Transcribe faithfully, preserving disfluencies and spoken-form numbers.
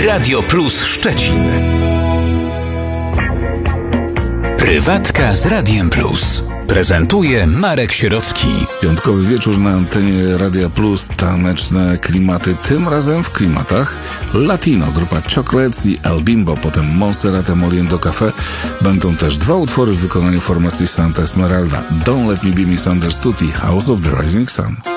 Radio Plus Szczecin. Prywatka z Radiem Plus. Prezentuje Marek Sierocki. Piątkowy wieczór na antenie Radia Plus, taneczne klimaty, tym razem w klimatach latino. Grupa Chocolates i El Bimbo, potem Monserrate Moliendo Café. Będą też dwa utwory w wykonaniu formacji Santa Esmeralda. Don't Let Me Be Misunderstood i House of the Rising Sun.